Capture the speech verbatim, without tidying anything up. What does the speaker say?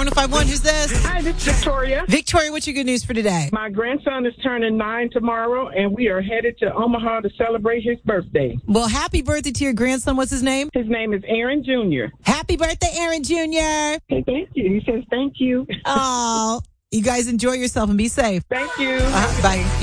Morning five one. Who's this? Hi, this is Victoria. Victoria, what's your good news for today? My grandson is turning nine tomorrow, and we are headed to Omaha to celebrate his birthday. Well, happy birthday to your grandson. What's his name? His name is Aaron Junior Happy birthday, Aaron Junior Hey, thank you. He says thank you. Oh, you guys enjoy yourself and be safe. Thank you. Uh, bye.